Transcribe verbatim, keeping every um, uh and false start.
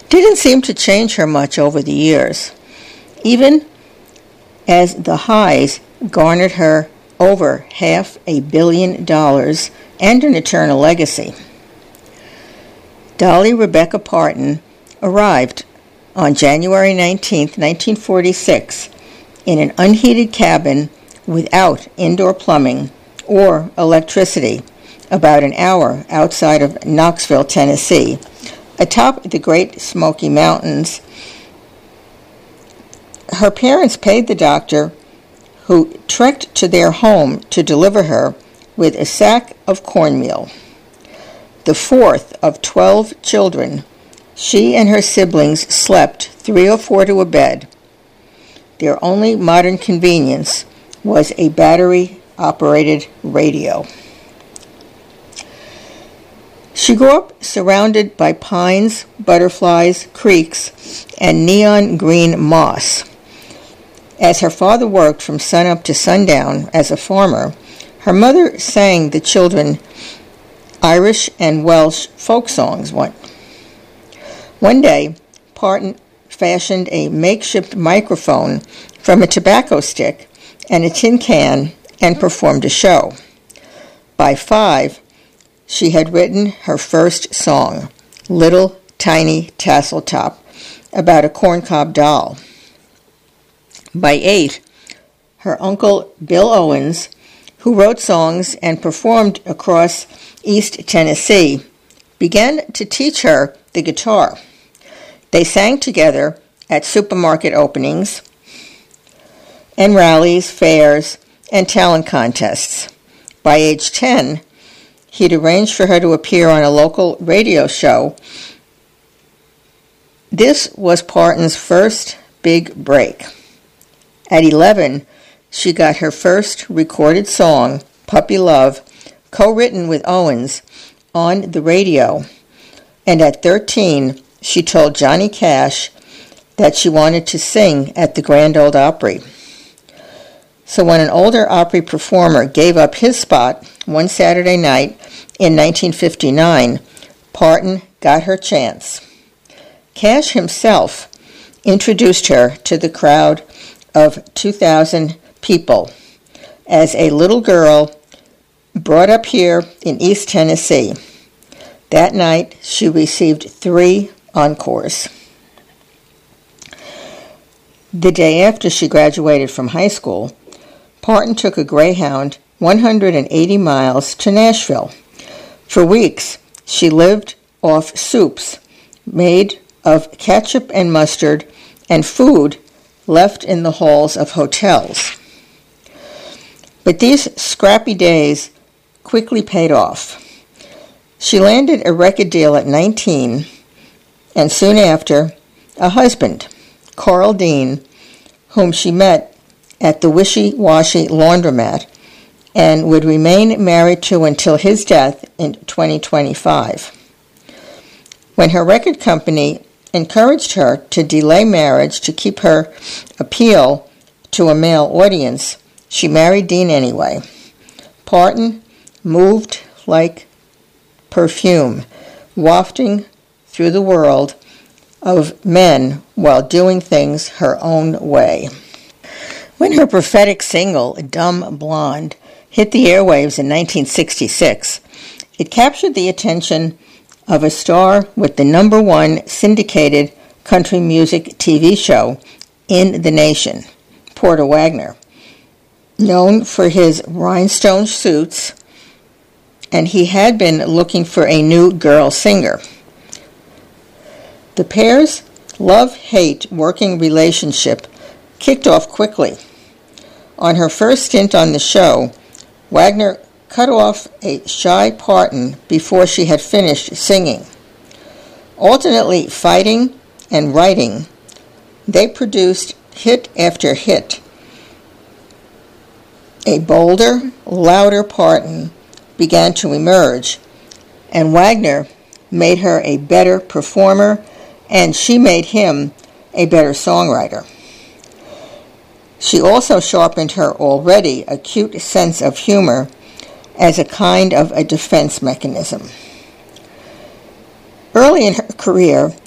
didn't seem to change her much over the years, even as the highs garnered her over half a billion dollars and an eternal legacy. Dolly Rebecca Parton arrived on January nineteenth, nineteen forty-six, in an unheated cabin without indoor plumbing or electricity, about an hour outside of Knoxville, Tennessee, atop the Great Smoky Mountains. Her parents paid the doctor, who trekked to their home to deliver her with a sack of cornmeal. The fourth of twelve children, she and her siblings slept three or four to a bed. Their only modern convenience was a battery-operated radio. She grew up surrounded by pines, butterflies, creeks, and neon green moss. As her father worked from sunup to sundown as a farmer, her mother sang the children Irish and Welsh folk songs. One, one day, Parton fashioned a makeshift microphone from a tobacco stick and a tin can and performed a show. By five, she had written her first song, Little Tiny Tasseltop, about a corncob doll. By eight, her uncle Bill Owens, who wrote songs and performed across East Tennessee, began to teach her the guitar. They sang together at supermarket openings and rallies, fairs, and talent contests. By age ten, he'd arranged for her to appear on a local radio show. This was Parton's first big break. At eleven, she got her first recorded song, Puppy Love, co-written with Owens, on the radio. And at thirteen, she told Johnny Cash that she wanted to sing at the Grand Ole Opry. So when an older Opry performer gave up his spot one Saturday night in nineteen fifty-nine, Parton got her chance. Cash himself introduced her to the crowd of two thousand people as a little girl brought up here in East Tennessee. That night, she received three encores. The day after she graduated from high school, Parton took a Greyhound one hundred eighty miles to Nashville. For weeks, she lived off soups made of ketchup and mustard and food left in the halls of hotels. But these scrappy days quickly paid off. She landed a record deal at nineteen, and soon after, a husband, Carl Dean, whom she met at the Wishy-Washy Laundromat and would remain married to until his death in twenty twenty-five. When her record company encouraged her to delay marriage to keep her appeal to a male audience, she married Dean anyway. Parton moved like perfume, wafting through the world of men while doing things her own way. When her prophetic single, Dumb Blonde, hit the airwaves in nineteen sixty-six, it captured the attention of a star with the number one syndicated country music T V show in the nation, Porter Wagoner. Known for his rhinestone suits, and he had been looking for a new girl singer. The pair's love-hate working relationship kicked off quickly. On her first stint on the show, Wagoner cut off a shy Parton before she had finished singing. Alternately fighting and writing, they produced hit after hit. A bolder, louder Parton began to emerge, and Wagoner made her a better performer, and she made him a better songwriter. She also sharpened her already acute sense of humor as a kind of a defense mechanism. Early in her career,